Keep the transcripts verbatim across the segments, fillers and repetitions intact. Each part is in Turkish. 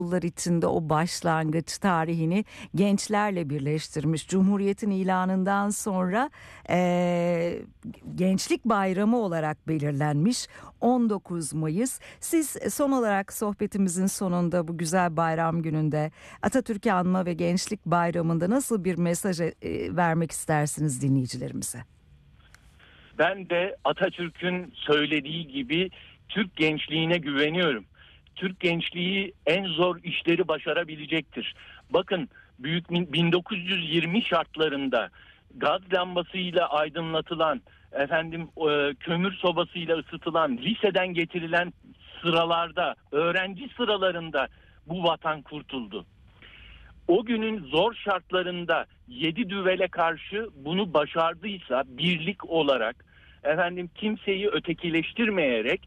yıllar içinde o başlangıç tarihini gençlerle birleştirmiş. Cumhuriyet'in ilanından sonra e, Gençlik Bayramı olarak belirlenmiş on dokuz Mayıs. Siz son olarak sohbetimizin sonunda bu güzel bayram gününde Atatürk'ü anma ve Gençlik Bayramı'nda nasıl bir mesaj e, vermek istersiniz dinleyicilerimize? Ben de Atatürk'ün söylediği gibi Türk gençliğine güveniyorum. Türk gençliği en zor işleri başarabilecektir. Bakın büyük bin dokuz yüz yirmi şartlarında gaz lambasıyla aydınlatılan, efendim e, kömür sobasıyla ısıtılan, liseden getirilen sıralarda, öğrenci sıralarında bu vatan kurtuldu. O günün zor şartlarında yedi düvele karşı bunu başardıysa birlik olarak, efendim kimseyi ötekileştirmeyerek,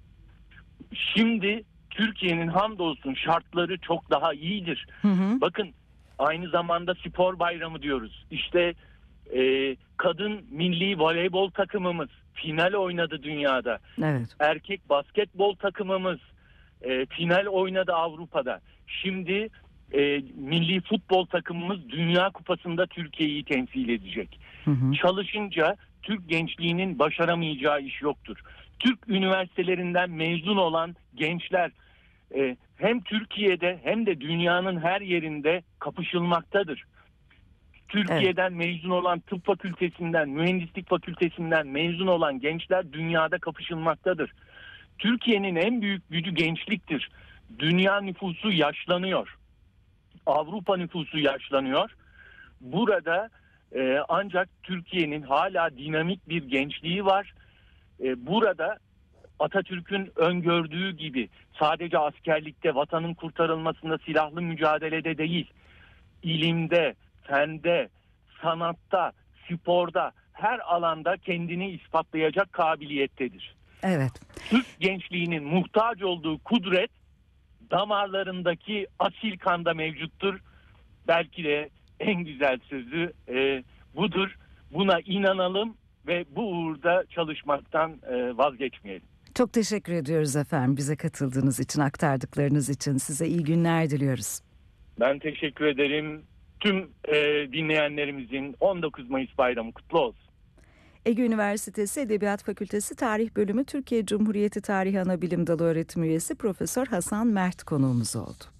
şimdi Türkiye'nin hamdolsun şartları çok daha iyidir. Hı hı. Bakın aynı zamanda spor bayramı diyoruz. İşte e, kadın milli voleybol takımımız final oynadı dünyada. Evet. Erkek basketbol takımımız e, final oynadı Avrupa'da. Şimdi e, milli futbol takımımız Dünya Kupası'nda Türkiye'yi temsil edecek. Hı hı. Çalışınca Türk gençliğinin başaramayacağı iş yoktur. Türk üniversitelerinden mezun olan gençler e, hem Türkiye'de hem de dünyanın her yerinde kapışılmaktadır. Türkiye'den evet. mezun olan tıp fakültesinden, mühendislik fakültesinden mezun olan gençler dünyada kapışılmaktadır. Türkiye'nin en büyük gücü gençliktir. Dünya nüfusu yaşlanıyor. Avrupa nüfusu yaşlanıyor. Burada e, ancak Türkiye'nin hala dinamik bir gençliği var. E, burada Atatürk'ün öngördüğü gibi sadece askerlikte, vatanın kurtarılmasında, silahlı mücadelede değil, ilimde, fende, sanatta, sporda, her alanda kendini ispatlayacak kabiliyettedir. Evet. Türk gençliğinin muhtaç olduğu kudret damarlarındaki asil kanda mevcuttur. Belki de en güzel sözü e, budur. Buna inanalım ve bu uğurda çalışmaktan e, vazgeçmeyelim. Çok teşekkür ediyoruz efendim bize katıldığınız için, aktardıklarınız için. Size iyi günler diliyoruz. Ben teşekkür ederim. Tüm e, dinleyenlerimizin on dokuz Mayıs bayramı kutlu olsun. Ege Üniversitesi Edebiyat Fakültesi Tarih Bölümü Türkiye Cumhuriyeti Tarihi Anabilim Dalı Öğretim Üyesi Profesör Hasan Mert konuğumuz oldu.